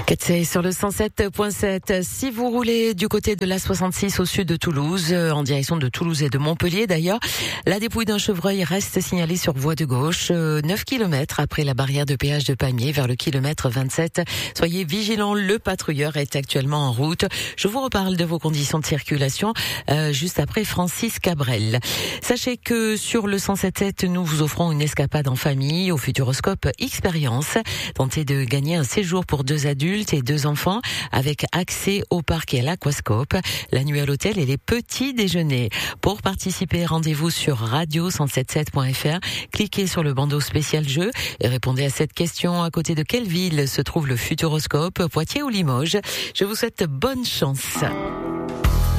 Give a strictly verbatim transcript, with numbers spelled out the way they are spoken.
C'est sur le cent sept virgule sept. Si vous roulez du côté de l'A soixante-six au sud de Toulouse, en direction de Toulouse et de Montpellier d'ailleurs, la dépouille d'un chevreuil reste signalée sur voie de gauche, neuf kilomètres après la barrière de péage de Pamiers vers le kilomètre vingt-sept. Soyez vigilants, le patrouilleur est actuellement en route. Je vous reparle de vos conditions de circulation euh, juste après Francis Cabrel. Sachez que sur le cent sept virgule sept, nous vous offrons une escapade en famille au Futuroscope Expérience. Tentez de gagner un séjour pour deux adultes et deux enfants avec accès au parc et à l'aquascope, la nuit à l'hôtel et les petits déjeuners. Pour participer, rendez-vous sur radio cent soixante-dix-sept point f r. Cliquez sur le bandeau spécial jeu et répondez à cette question. À côté de quelle ville se trouve le Futuroscope, Poitiers ou Limoges? Je vous souhaite bonne chance.